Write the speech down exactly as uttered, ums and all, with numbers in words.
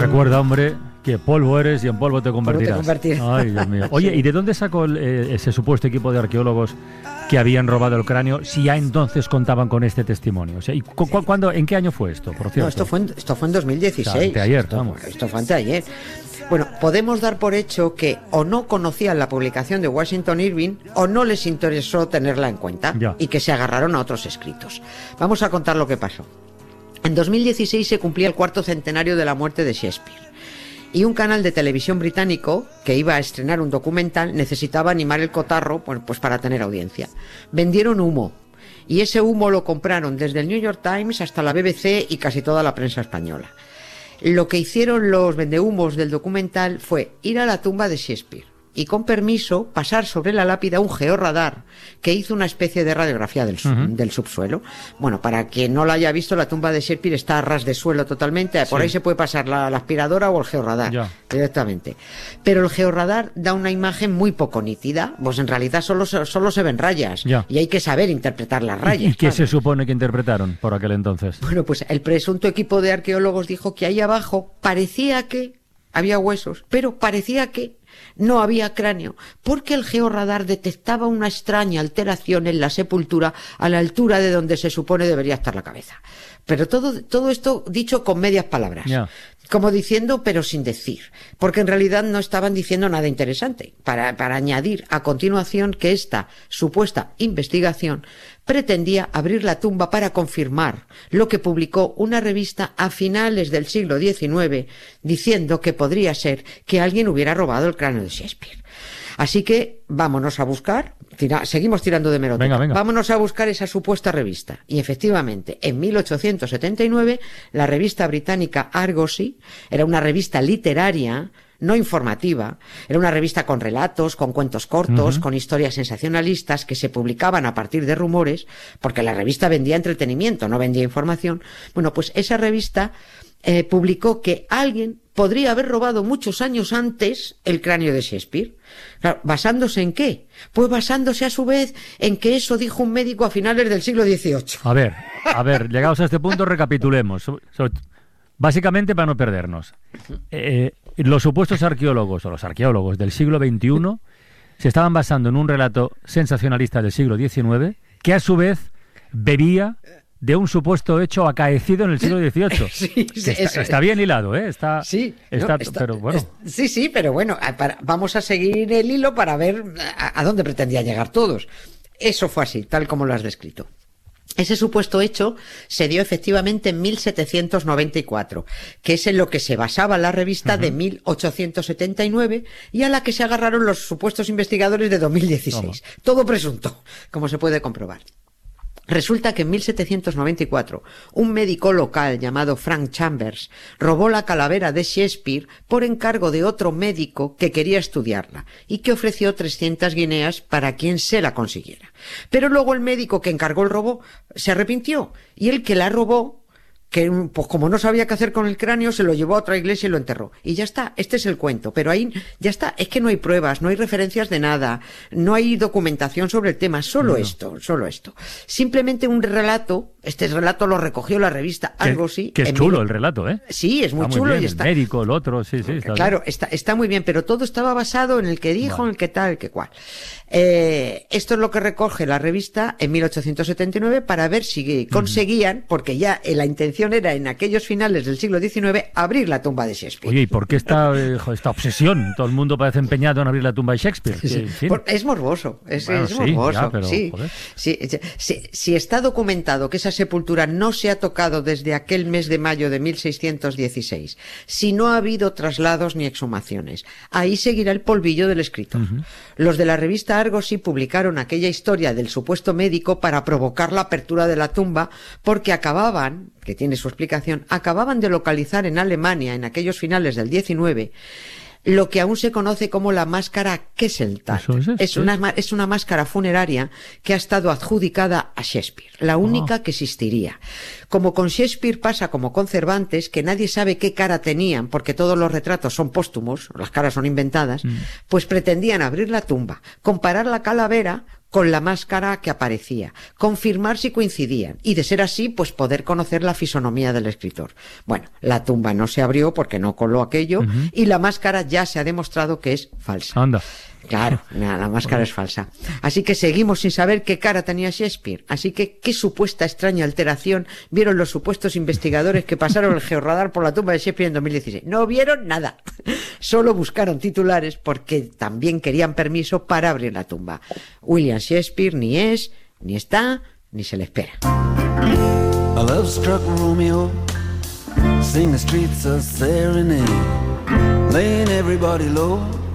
Recuerda, hombre, que polvo eres y en polvo te convertirás. Polvo te convertirás. Ay, Dios mío. Oye, ¿y de dónde sacó el, eh, ese supuesto equipo de arqueólogos que habían robado el cráneo si ya entonces contaban con este testimonio? O sea, ¿y cu cu ¿cuándo, en qué año fue esto, por cierto? No, esto fue en, esto fue en dos mil dieciséis. O sea, anteayer, esto, vamos. Esto fue anteayer. Bueno, podemos dar por hecho que o no conocían la publicación de Washington Irving o no les interesó tenerla en cuenta Ya. y que se agarraron a otros escritos. Vamos a contar lo que pasó. En dos mil dieciséis se cumplía el cuarto centenario de la muerte de Shakespeare. Y un canal de televisión británico que iba a estrenar un documental necesitaba animar el cotarro, bueno, pues para tener audiencia. Vendieron humo. Y ese humo lo compraron desde el New York Times hasta la B B C y casi toda la prensa española. Lo que hicieron los vendehumos del documental fue ir a la tumba de Shakespeare y, con permiso, pasar sobre la lápida un georradar que hizo una especie de radiografía del, sub, uh-huh. del subsuelo. Bueno, para quien no la haya visto, la tumba de Shakespeare está a ras de suelo totalmente. Por sí. ahí se puede pasar la, la aspiradora o el georradar ya. directamente. Pero el georradar da una imagen muy poco nítida. Pues en realidad solo, solo se ven rayas. Ya. Y hay que saber interpretar las rayas. ¿Y qué claro. se supone que interpretaron por aquel entonces? Bueno, pues el presunto equipo de arqueólogos dijo que ahí abajo parecía que había huesos, pero parecía que no había cráneo, porque el georradar detectaba una extraña alteración en la sepultura a la altura de donde se supone debería estar la cabeza. Pero todo, todo esto dicho con medias palabras. Yeah. Como diciendo, pero sin decir, porque en realidad no estaban diciendo nada interesante, para, para añadir a continuación que esta supuesta investigación pretendía abrir la tumba para confirmar lo que publicó una revista a finales del siglo diecinueve, diciendo que podría ser que alguien hubiera robado el cráneo de Shakespeare. Así que vámonos a buscar, tira, seguimos tirando de meroteca, venga, venga. vámonos a buscar esa supuesta revista. Y efectivamente, en mil ochocientos setenta y nueve, la revista británica Argosy era una revista literaria, no informativa, era una revista con relatos, con cuentos cortos, uh-huh. con historias sensacionalistas que se publicaban a partir de rumores, porque la revista vendía entretenimiento, no vendía información. Bueno, pues esa revista eh, publicó que alguien podría haber robado muchos años antes el cráneo de Shakespeare. Claro, ¿basándose en qué? Pues basándose a su vez en que eso dijo un médico a finales del siglo dieciocho. A ver, a ver, llegados a este punto recapitulemos. Básicamente para no perdernos. Eh, los supuestos arqueólogos o los arqueólogos del siglo veintiuno se estaban basando en un relato sensacionalista del siglo diecinueve que a su vez bebía de un supuesto hecho acaecido en el siglo dieciocho. Sí, sí, está, está bien hilado, ¿eh? Está, sí, está, no, está, pero bueno. Es, sí, sí, pero bueno, para, vamos a seguir el hilo para ver a, a dónde pretendían llegar todos. Eso fue así, tal como lo has descrito. Ese supuesto hecho se dio efectivamente en mil setecientos noventa y cuatro, que es en lo que se basaba la revista uh-huh. de mil ochocientos setenta y nueve y a la que se agarraron los supuestos investigadores de dos mil dieciséis. Toma. Todo presunto, como se puede comprobar. Resulta que en mil setecientos noventa y cuatro un médico local llamado Frank Chambers robó la calavera de Shakespeare por encargo de otro médico que quería estudiarla y que ofreció trescientas guineas para quien se la consiguiera. Pero luego el médico que encargó el robo se arrepintió y el que la robó, que pues como no sabía qué hacer con el cráneo, se lo llevó a otra iglesia y lo enterró. Y ya está, este es el cuento. Pero ahí ya está, es que no hay pruebas, no hay referencias de nada, no hay documentación sobre el tema, solo no. esto, solo esto. Simplemente un relato, este relato lo recogió la revista Argosy. Que es chulo el relato, ¿eh? Sí, es muy está chulo. Muy bien, y está... El médico, el otro, sí, sí. Está claro, bien. está, está muy bien, pero todo estaba basado en el que dijo, vale. en el que tal, el que cual. Eh, esto es lo que recoge la revista en mil ochocientos setenta y nueve para ver si conseguían, porque ya la intención era en aquellos finales del siglo diecinueve abrir la tumba de Shakespeare. Oye, ¿y por qué esta, esta obsesión? Todo el mundo parece empeñado en abrir la tumba de Shakespeare. Sí, en fin. por, es morboso, es, bueno, es sí, morboso. Ya, pero, sí. Sí, sí, si está documentado que esa sepultura no se ha tocado desde aquel mes de mayo de mil seiscientos dieciséis, si no ha habido traslados ni exhumaciones, ahí seguirá el polvillo del escritor. Uh-huh. Los de la revista Argosy publicaron aquella historia del supuesto médico para provocar la apertura de la tumba porque acababan, que tiene su explicación, acababan de localizar en Alemania en aquellos finales del diecinueve lo que aún se conoce como la máscara Kesseltat. Es, es, sí. una, es una máscara funeraria que ha estado adjudicada a Shakespeare, la única oh. que existiría. Como con Shakespeare pasa como con Cervantes, que nadie sabe qué cara tenían, porque todos los retratos son póstumos, las caras son inventadas, mm. pues pretendían abrir la tumba, comparar la calavera con la máscara que aparecía, confirmar si coincidían y, de ser así, pues poder conocer la fisonomía del escritor. Bueno, la tumba no se abrió porque no coló aquello, uh-huh. y la máscara ya se ha demostrado que es falsa. Anda. Claro, la máscara es falsa. Así que seguimos sin saber qué cara tenía Shakespeare. Así que qué supuesta extraña alteración vieron los supuestos investigadores que pasaron el georradar por la tumba de Shakespeare en dos mil dieciséis. No vieron nada. Solo buscaron titulares porque también querían permiso para abrir la tumba. William Shakespeare ni es, ni está, ni se le espera. A love struck Romeo, sing the streets a serenade, laying everybody low.